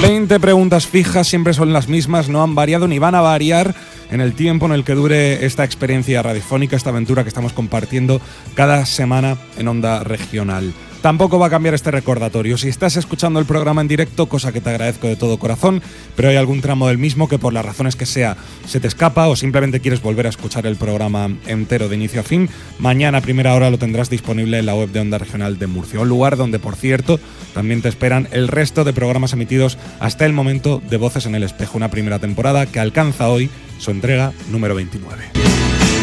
20 preguntas fijas, siempre son las mismas, no han variado ni van a variar en el tiempo en el que dure esta experiencia radiofónica, esta aventura que estamos compartiendo cada semana en Onda Regional. Tampoco va a cambiar este recordatorio. Si estás escuchando el programa en directo, cosa que te agradezco de todo corazón, pero hay algún tramo del mismo que por las razones que sea se te escapa o simplemente quieres volver a escuchar el programa entero de inicio a fin, mañana a primera hora lo tendrás disponible en la web de Onda Regional de Murcia. Un lugar donde, por cierto, también te esperan el resto de programas emitidos hasta el momento de Voces en el Espejo, una primera temporada que alcanza hoy su entrega número 29.